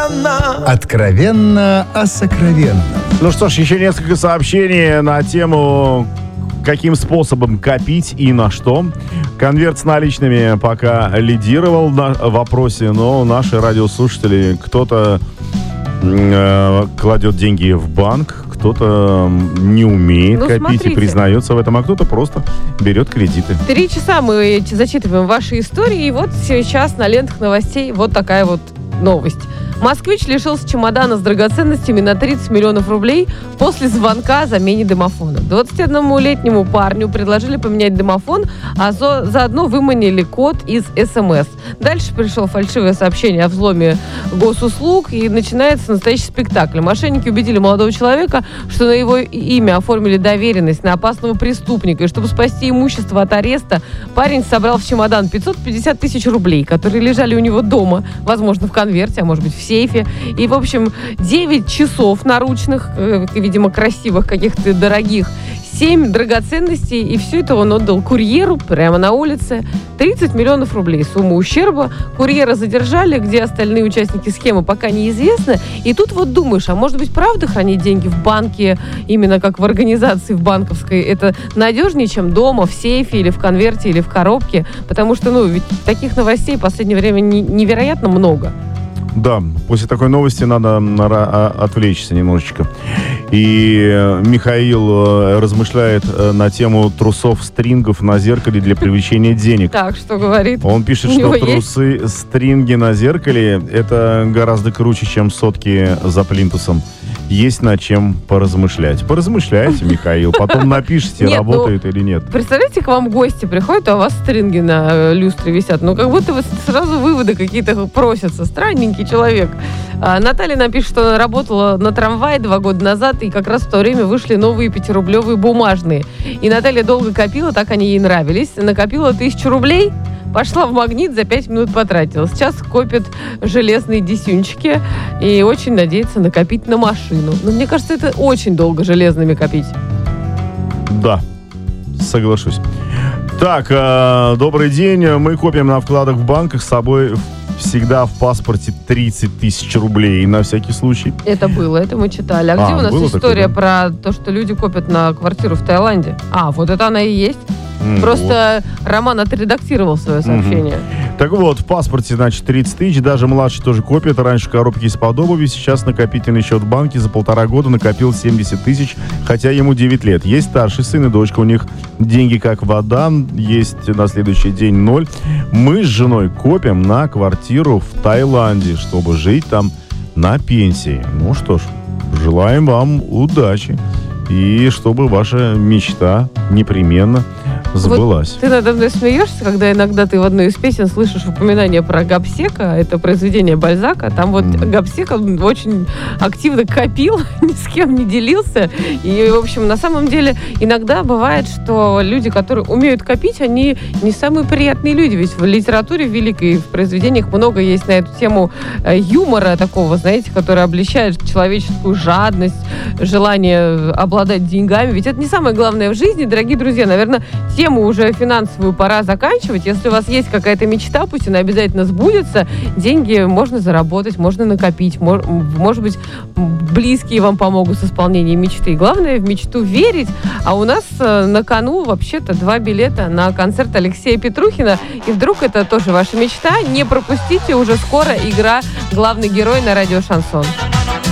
Откровенно о сокровенном. Ну что ж, еще несколько сообщений на тему, каким способом копить и на что. Конверт с наличными пока лидировал на вопросе, но наши радиослушатели, кто-то кладет деньги в банк, кто-то не умеет копить смотрите. И признается в этом, а кто-то просто берет кредиты. 3 часа мы зачитываем ваши истории, и вот сейчас на лентах новостей вот такая вот новость. Москвич лишился чемодана с драгоценностями на 30 миллионов рублей после звонка о замене домофона. 21-летнему парню предложили поменять домофон, а заодно выманили код из СМС. Дальше пришло фальшивое сообщение о взломе госуслуг, и начинается настоящий спектакль. Мошенники убедили молодого человека, что на его имя оформили доверенность на опасного преступника, и чтобы спасти имущество от ареста, парень собрал в чемодан 550 тысяч рублей, которые лежали у него дома, возможно, в конверте, а может быть, в сейфе. И, в общем, 9 часов наручных, видимо, красивых, каких-то дорогих, 7 драгоценностей, и все это он отдал курьеру прямо на улице. 30 миллионов рублей сумма ущерба. Курьера задержали, где остальные участники схемы, пока неизвестно. И тут вот думаешь, а может быть, правда хранить деньги в банке, именно как в организации, в банковской, это надежнее, чем дома, в сейфе, или в конверте, или в коробке? Потому что, ведь таких новостей в последнее время невероятно много. Да, после такой новости надо отвлечься немножечко. И Михаил размышляет на тему трусов-стрингов на зеркале для привлечения денег. Так, что говорит? Он пишет, что трусы-стринги на зеркале — это гораздо круче, чем сотки за плинтусом. Есть над чем поразмышлять. Поразмышляйте, Михаил, потом напишите, работает или нет. Представляете, к вам гости приходят, а у вас стринги на люстре висят. Как будто сразу выводы какие-то просятся. Странненький человек. Наталья нам пишет, что она работала на трамвае 2 года назад, и как раз в то время вышли новые 5-рублевые бумажные. И Наталья долго копила, так они ей нравились. Накопила 1000 рублей, пошла в Магнит, за 5 минут потратила. Сейчас копит железные десюнчики и очень надеется накопить на машину. Но мне кажется, это очень долго железными копить. Да, соглашусь. Так, добрый день. Мы копим на вкладах в банках, с собой всегда в паспорте 30 тысяч рублей на всякий случай. Это было, это мы читали. А где у нас история про то, что люди копят на квартиру в Таиланде? Вот это она и есть. Просто Роман отредактировал свое сообщение. Так вот, в паспорте, 30 тысяч, даже младший тоже копит. Раньше коробки из-под обуви, сейчас накопительный счет в банке за 1,5 года накопил 70 тысяч, хотя ему 9 лет. Есть старший сын и дочка, у них деньги как вода, есть на следующий день 0. Мы с женой копим на квартиру в Таиланде, чтобы жить там на пенсии. Ну что ж, желаем вам удачи. И чтобы ваша мечта непременно сбылась. Вот ты надо мной смеешься, когда иногда ты в одной из песен слышишь упоминание про Гобсека, это произведение Бальзака, там Гобсек очень активно копил, ни с кем не делился, и, в общем, на самом деле иногда бывает, что люди, которые умеют копить, они не самые приятные люди, ведь в литературе великой, в произведениях много есть на эту тему юмора такого, знаете, который обличает человеческую жадность, желание обладать деньгами, ведь это не самое главное в жизни, дорогие друзья, наверное, тему уже финансовую пора заканчивать. Если у вас есть какая-то мечта, пусть она обязательно сбудется. Деньги можно заработать, можно накопить. Может быть, близкие вам помогут с исполнением мечты. Главное в мечту верить. А у нас на кону вообще-то 2 билета на концерт Алексея Петрухина. И вдруг это тоже ваша мечта. Не пропустите, уже скоро игра «Главный герой» на радио «Шансон».